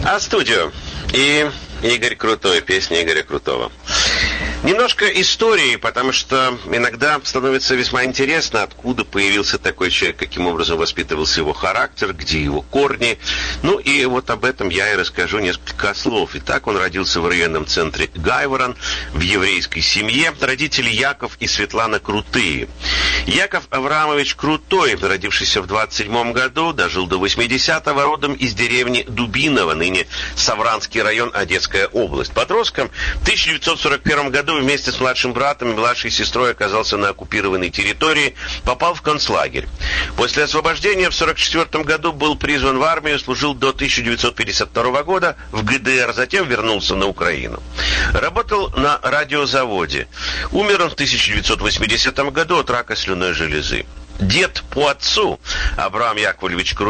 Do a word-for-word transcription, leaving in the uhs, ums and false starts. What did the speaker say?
А студию и Игорь Крутой, песня Игоря Крутого. Немножко истории, потому что иногда становится весьма интересно, откуда появился такой человек, каким образом воспитывался его характер, где его корни. Ну и вот об этом я и расскажу несколько слов. Итак, он родился в районном центре Гайворон, в еврейской семье. Родители Яков и Светлана Крутые. Яков Авраамович Крутой, родившийся в двадцать седьмом году, дожил до восьмидесятого, родом из деревни Дубиново, ныне Савранский район, Одесская область. Подростком в тысяча девятьсот сорок первом году вместе с младшим братом и младшей сестрой оказался на оккупированной территории, попал в концлагерь. После освобождения в сорок четвёртом году был призван в армию, служил до тысяча девятьсот пятьдесят второго года в ГДР, затем вернулся на Украину. Работал на радиозаводе. Умер он в тысяча девятьсот восьмидесятом году от рака слюнной железы. Дед по отцу Абрам Яковлевич Крутой